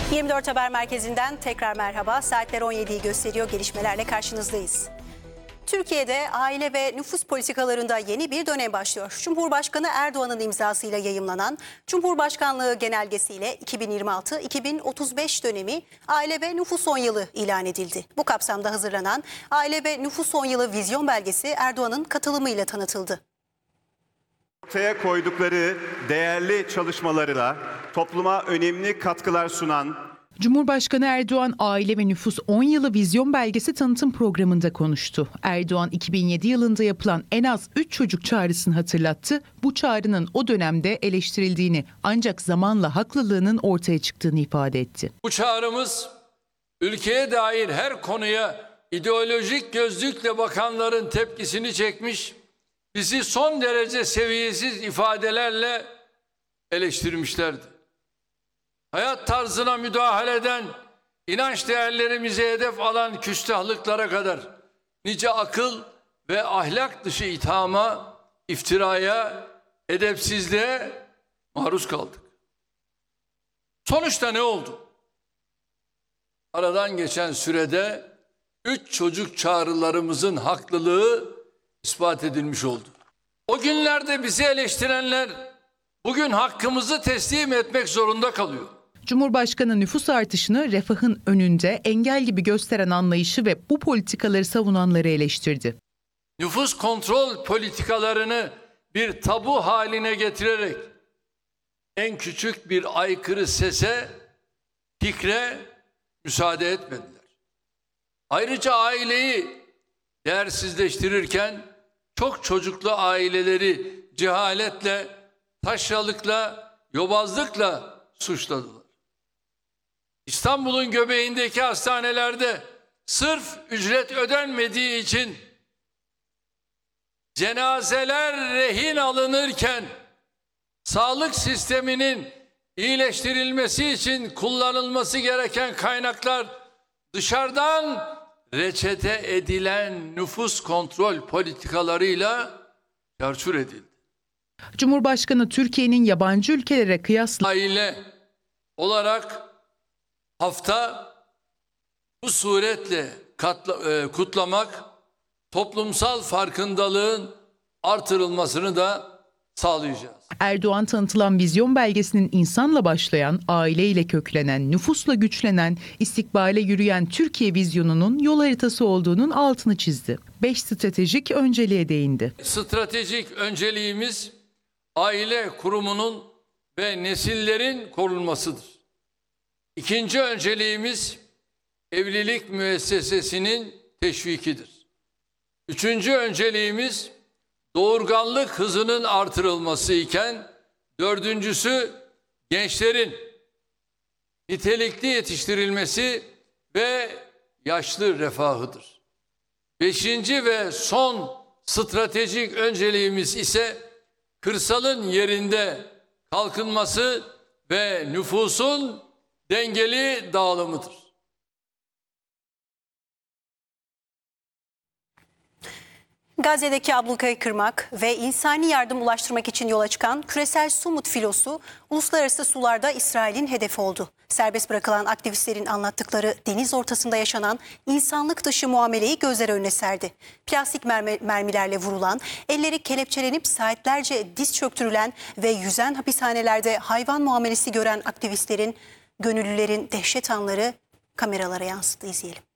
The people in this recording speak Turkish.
24 Haber Merkezi'nden tekrar merhaba. Saatler 17'yi gösteriyor. Gelişmelerle karşınızdayız. Türkiye'de aile ve nüfus politikalarında yeni bir dönem başlıyor. Cumhurbaşkanı Erdoğan'ın imzasıyla yayımlanan Cumhurbaşkanlığı genelgesiyle 2026-2035 dönemi Aile ve Nüfus 10 Yılı ilan edildi. Bu kapsamda hazırlanan Aile ve Nüfus 10 Yılı vizyon belgesi Erdoğan'ın katılımıyla tanıtıldı. Ortaya koydukları değerli çalışmalarıyla topluma önemli katkılar sunan Cumhurbaşkanı Erdoğan Aile ve Nüfus 10 Yılı vizyon belgesi tanıtım programında konuştu. Erdoğan 2007 yılında yapılan en az 3 çocuk çağrısını hatırlattı. Bu çağrının o dönemde eleştirildiğini ancak zamanla haklılığının ortaya çıktığını ifade etti. Bu çağrımız ülkeye dair her konuya ideolojik gözlükle bakanların tepkisini çekmiş, bizi son derece seviyesiz ifadelerle eleştirmişlerdi. Hayat tarzına müdahale eden, inanç değerlerimize hedef alan küstahlıklara kadar nice akıl ve ahlak dışı ithama, iftiraya, edepsizliğe maruz kaldık. Sonuçta ne oldu? Aradan geçen sürede 3 çocuk çağrılarımızın haklılığı ispat edilmiş oldu. O günlerde bizi eleştirenler bugün hakkımızı teslim etmek zorunda kalıyor. Cumhurbaşkanı nüfus artışını refahın önünde engel gibi gösteren anlayışı ve bu politikaları savunanları eleştirdi. Nüfus kontrol politikalarını bir tabu haline getirerek en küçük bir aykırı sese, fikre müsaade etmediler. Ayrıca aileyi değersizleştirirken çok çocuklu aileleri cehaletle, taşralıkla, yobazlıkla suçladılar. İstanbul'un göbeğindeki hastanelerde sırf ücret ödenmediği için cenazeler rehin alınırken sağlık sisteminin iyileştirilmesi için kullanılması gereken kaynaklar dışarıdan reçete edilen nüfus kontrol politikalarıyla çarçur edildi. Cumhurbaşkanı Türkiye'nin yabancı ülkelere kıyasla Aile olarak hafta bu suretle kutlamak toplumsal farkındalığın artırılmasını da sağlayacağız. Erdoğan tanıtılan vizyon belgesinin insanla başlayan, aileyle köklenen, nüfusla güçlenen, istikbale yürüyen Türkiye vizyonunun yol haritası olduğunun altını çizdi. 5 stratejik önceliğe değindi. Stratejik önceliğimiz aile kurumunun ve nesillerin korunmasıdır. İkinci önceliğimiz evlilik müessesesinin teşvikidir. Üçüncü önceliğimiz doğurganlık hızının artırılması iken dördüncüsü gençlerin nitelikli yetiştirilmesi ve yaşlı refahıdır. Beşinci ve son stratejik önceliğimiz ise kırsalın yerinde kalkınması ve nüfusun dengeli dağılımıdır. Gazze'deki ablukayı kırmak ve insani yardım ulaştırmak için yola çıkan küresel Sumut filosu uluslararası sularda İsrail'in hedefi oldu. Serbest bırakılan aktivistlerin anlattıkları deniz ortasında yaşanan insanlık dışı muameleyi gözler önüne serdi. Plastik mermilerle vurulan, elleri kelepçelenip saatlerce diz çöktürülen ve yüzen hapishanelerde hayvan muamelesi gören aktivistlerin, gönüllülerin dehşet anları kameralara yansıdı. İzleyelim.